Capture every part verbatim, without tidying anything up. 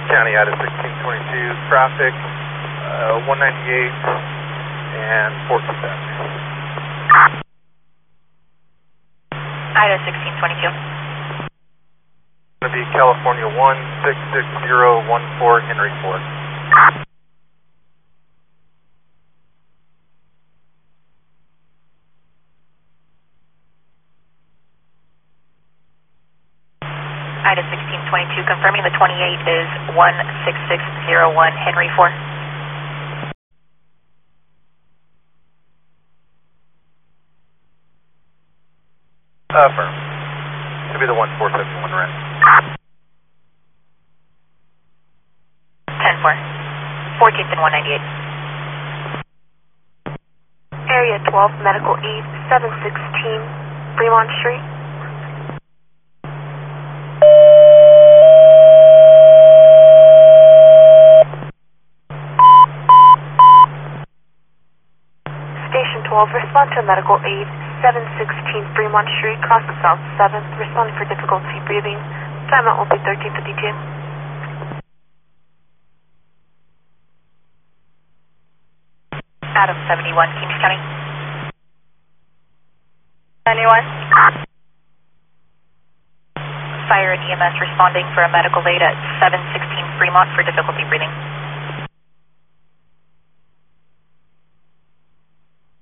County, Ida sixteen twenty-two, traffic, uh, one ninety-eight and fourteenth Avenue. Ida sixteen twenty-two. Going to be California one six six zero one four, Henry Ford. Ida sixteen twenty-two, confirming the twenty-eight is one six six zero one, Henry Ford. Affirm. Should be the one four seven one right. ten four. fourteenth and one ninety-eight. Area twelve, Medical Eve, seven sixteen, Fremont Street. Station twelve, respond to medical aid, seven sixteen Fremont Street, cross the South seventh, responding for difficulty breathing. Timeout will be thirteen fifty-two. Adam seventy-one, Kings County. Anyone? Fire and E M S responding for a medical aid at seven sixteen Fremont for difficulty breathing.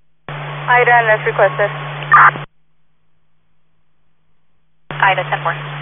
Ida, as requested. Ida ten four.